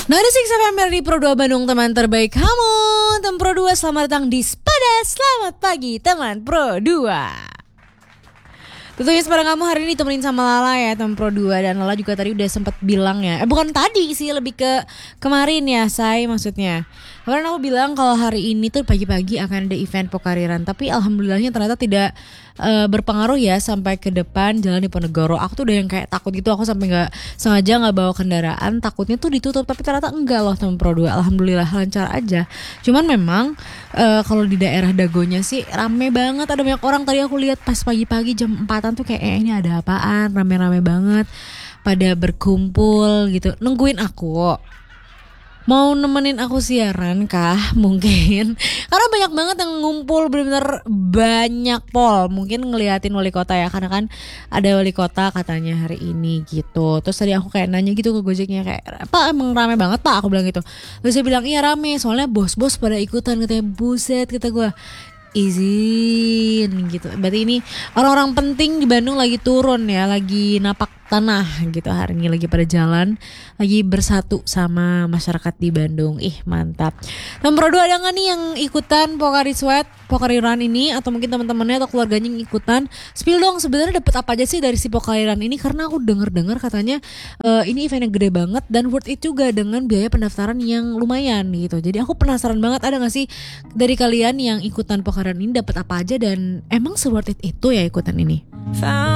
Dari Six FM di Pro 2 Bandung, teman terbaik kamu. Teman Pro 2, selamat datang di Spada. Selamat pagi teman Pro 2. Tentunya sepada kamu hari ini ditemenin sama Lala ya, teman Pro 2. Dan Lala juga tadi udah sempat bilang ya, bukan tadi sih, lebih ke kemarin ya, Say, maksudnya. Kemarin aku bilang kalau hari ini tuh pagi-pagi akan ada event Pokariran. Tapi alhamdulillahnya ternyata tidak berpengaruh ya sampai ke depan Jalan Diponegoro. Aku tuh udah yang kayak takut gitu, aku sampai sengaja gak bawa kendaraan, takutnya tuh ditutup. Tapi ternyata enggak loh teman Pro 2, alhamdulillah lancar aja. Cuman memang kalau di daerah Dagonya sih rame banget, ada banyak orang. Tadi aku lihat pas pagi-pagi jam 4-an tuh kayak ini ada apaan, rame-rame banget, pada berkumpul gitu nungguin aku. Mau nemenin aku siaran kah mungkin? Karena banyak banget yang ngumpul, bener-bener banyak pol. Mungkin ngeliatin wali kota ya, karena kan ada wali kota katanya hari ini gitu. Terus tadi aku kayak nanya gitu ke Gojeknya, kayak Pak emang rame banget Pak, aku bilang gitu. Terus dia bilang iya rame, soalnya bos-bos pada ikutan. Katanya buset, kata gue izin gitu. Berarti ini orang-orang penting di Bandung lagi turun ya, lagi napak tanah gitu hari ini, lagi pada jalan, lagi bersatu sama masyarakat di Bandung. Ih mantap. Nomor 2 ada gak nih yang ikutan Pokari Sweat, Pokari Run ini, atau mungkin teman-temannya atau keluarganya yang ikutan? Spill dong, sebenarnya dapat apa aja sih dari si Pokari Run ini? Karena aku dengar katanya ini event yang gede banget dan worth it juga dengan biaya pendaftaran yang lumayan gitu. Jadi aku penasaran banget, ada gak sih dari kalian yang ikutan Pokari Run ini dapat apa aja, dan emang se-worth it itu ya ikutan ini?